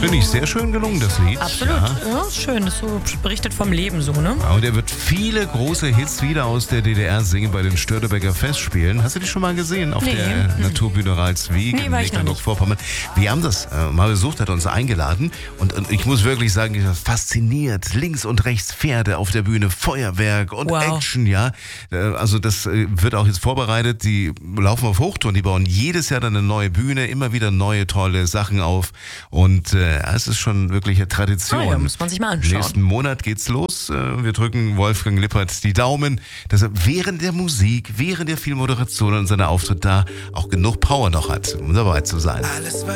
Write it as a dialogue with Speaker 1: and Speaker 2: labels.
Speaker 1: Finde ich sehr schön gelungen, das Lied.
Speaker 2: Absolut. Ja, ist schön. Das so berichtet vom Leben so, ne?
Speaker 1: Ja, und er wird viele große Hits wieder aus der DDR singen bei den Störtebeker Festspielen. Hast du die schon mal gesehen auf der Naturbühne Ralswiek in Mecklenburg-Vorpommern? Wir haben das mal besucht, hat uns eingeladen und ich muss wirklich sagen, ich war fasziniert. Links und rechts Pferde auf der Bühne, Feuerwerk und Action, ja. Also das wird auch jetzt vorbereitet. Die laufen auf Hochtouren, die bauen jedes Jahr dann eine neue Bühne, immer wieder neue tolle Sachen auf und es ist schon wirklich eine Tradition.
Speaker 2: Ja, muss man sich mal anschauen.
Speaker 1: Nächsten Monat geht's los. Wir drücken Wolfgang Lippert die Daumen, dass er während der Musik, während der vielen Moderationen und seiner Auftritt da auch genug Power noch hat, um dabei zu sein.